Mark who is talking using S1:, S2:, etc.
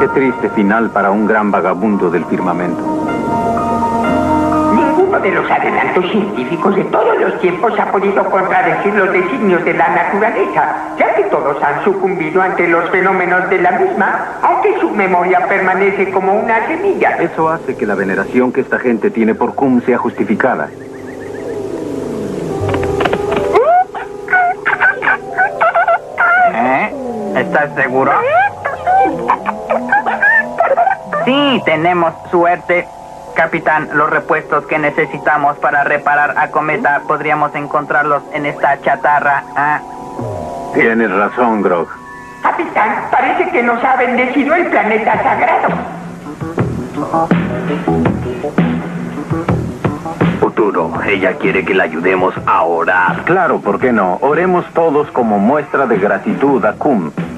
S1: Qué triste final para un gran vagabundo del firmamento.
S2: Ninguno de los adelantos científicos de todos los tiempos ha podido contradecir los designios de la naturaleza, ya que todos han sucumbido ante los fenómenos de la misma, aunque su memoria permanece como una semilla.
S1: Eso hace que la veneración que esta gente tiene por Qum sea justificada.
S3: ¿Estás seguro? Sí, tenemos suerte. Capitán, los repuestos que necesitamos para reparar a Cometa podríamos encontrarlos en esta chatarra.
S1: Tienes razón, Grog.
S2: Capitán, parece que nos ha bendecido el planeta sagrado.
S4: Futuro, ella quiere que la ayudemos a orar.
S1: Claro, ¿por qué no? Oremos todos como muestra de gratitud a Qum.